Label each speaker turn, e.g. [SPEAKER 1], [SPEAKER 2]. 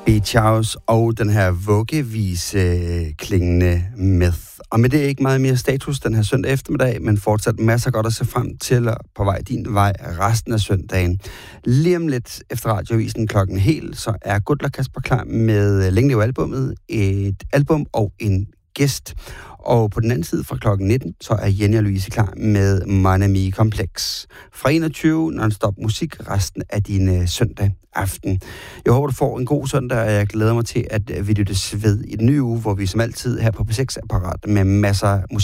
[SPEAKER 1] Beach House og den her vuggevise klingende Myth. Og med det er ikke meget mere status den her søndag eftermiddag, men fortsat masser godt at se frem til på vej din vej resten af søndagen. Lige om lidt efter radioavisen klokken helt, så er Gudler Kasper klar med Længe Leve Albummet, et album og en gæst. Og på den anden side fra klokken 19, så er Jenny og Louise klar med Monami Complex. Fra 21 non-stop musik resten af din søndag aften. Jeg håber, du får en god søndag, og jeg glæder mig til, at vi lyttes ved i den nye uge, hvor vi som altid her på P6 er parat med masser af musik.